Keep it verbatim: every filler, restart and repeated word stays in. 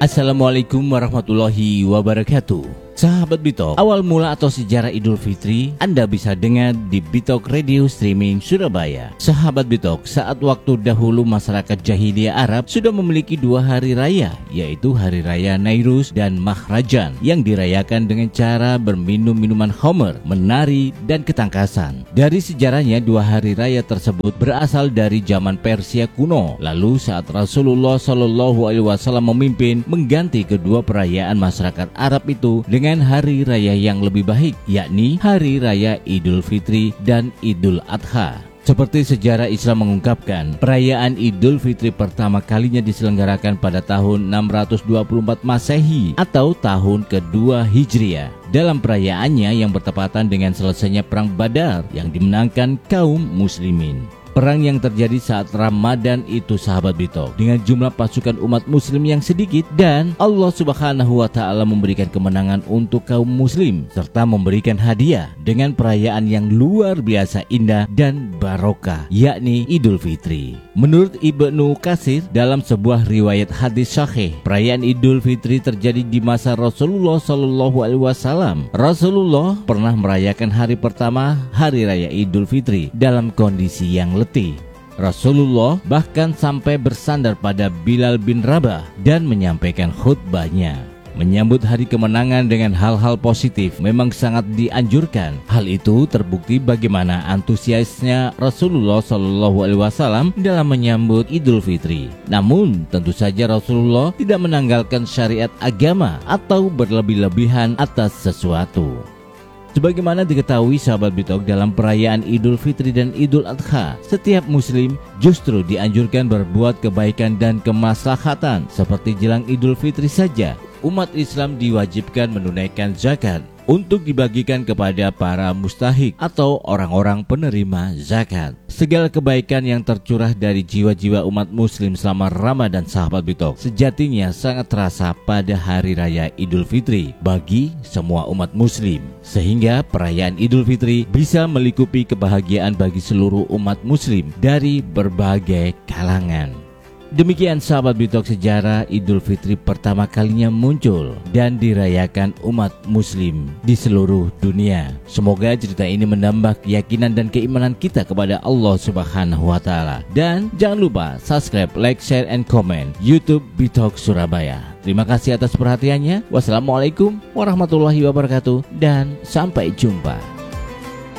Assalamualaikum warahmatullahi wabarakatuh. Sahabat Bitok, awal mula atau sejarah Idul Fitri Anda bisa dengar di Bitok Radio Streaming Surabaya. Sahabat Bitok, saat waktu dahulu masyarakat jahiliyah Arab sudah memiliki dua hari raya, yaitu Hari Raya Nairuz dan Mahrajan, yang dirayakan dengan cara berminum minuman khamr, menari, dan ketangkasan. Dari sejarahnya, dua hari raya tersebut berasal dari zaman Persia kuno. Lalu saat Rasulullah Shallallahu Alaihi Wasallam memimpin, mengganti kedua perayaan masyarakat Arab itu dengan hari raya yang lebih baik, yakni Hari Raya Idul Fitri dan Idul Adha. Seperti sejarah Islam mengungkapkan, perayaan Idul Fitri pertama kalinya diselenggarakan pada tahun enam ratus dua puluh empat Masehi atau tahun kedua Hijriah. Dalam perayaannya yang bertepatan dengan selesainya Perang Badar yang dimenangkan kaum muslimin. Perang yang terjadi saat Ramadan itu, sahabat Bitok, dengan jumlah pasukan umat muslim yang sedikit, dan Allah Subhanahu wa Ta'ala memberikan kemenangan untuk kaum muslim serta memberikan hadiah dengan perayaan yang luar biasa indah dan barokah, yakni Idul Fitri. Menurut Ibnu Katsir dalam sebuah riwayat hadis sahih, perayaan Idul Fitri terjadi di masa Rasulullah Shallallahu Alaihi Wasallam. Rasulullah pernah merayakan hari pertama Hari Raya Idul Fitri dalam kondisi yang letih. Rasulullah bahkan sampai bersandar pada Bilal bin Rabah dan menyampaikan khutbahnya. Menyambut hari kemenangan dengan hal-hal positif memang sangat dianjurkan. Hal itu terbukti bagaimana antusiasnya Rasulullah Shallallahu Alaihi Wasallam dalam menyambut Idul Fitri. Namun tentu saja Rasulullah tidak menanggalkan syariat agama atau berlebih-lebihan atas sesuatu. Sebagaimana diketahui sahabat Bitok, dalam perayaan Idul Fitri dan Idul Adha, setiap muslim justru dianjurkan berbuat kebaikan dan kemaslahatan. Seperti jelang Idul Fitri saja, umat Islam diwajibkan menunaikan zakat untuk dibagikan kepada para mustahik atau orang-orang penerima zakat. Segala kebaikan yang tercurah dari jiwa-jiwa umat muslim selama Ramadan, sahabat Bitok, sejatinya sangat terasa pada Hari Raya Idul Fitri bagi semua umat muslim, sehingga perayaan Idul Fitri bisa melingkupi kebahagiaan bagi seluruh umat muslim dari berbagai kalangan. Demikian sahabat Bitok, sejarah Idul Fitri pertama kalinya muncul dan dirayakan umat muslim di seluruh dunia. Semoga cerita ini menambah keyakinan dan keimanan kita kepada Allah Subhanahu wa Ta'ala. Dan jangan lupa subscribe, like, share, and comment YouTube Bitok Surabaya. Terima kasih atas perhatiannya. Wassalamualaikum warahmatullahi wabarakatuh dan sampai jumpa.